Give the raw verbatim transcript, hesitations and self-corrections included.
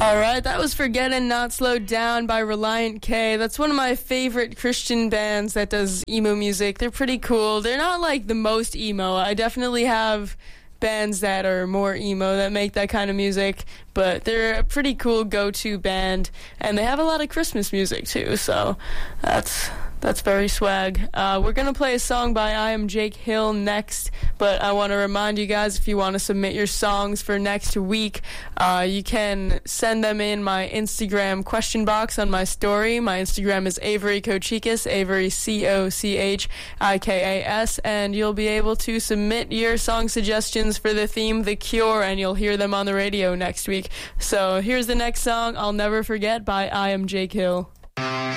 All right, that was Forgetting Not Slowed Down by Reliant K. That's one of my favorite Christian bands that does emo music. They're pretty cool. They're not like the most emo. I definitely have bands that are more emo that make that kind of music, but they're a pretty cool go-to band, and they have a lot of Christmas music too, so that's that's very swag. Uh, we're going to play a song by I Am Jake Hill next, but I want to remind you guys, if you want to submit your songs for next week, uh, you can send them in my Instagram question box on my story. My Instagram is Avery Kochikas, Avery C O C H I K A S, and you'll be able to submit your song suggestions for the theme The Cure, and you'll hear them on the radio next week. So here's the next song, I'll Never Forget by I Am Jake Hill.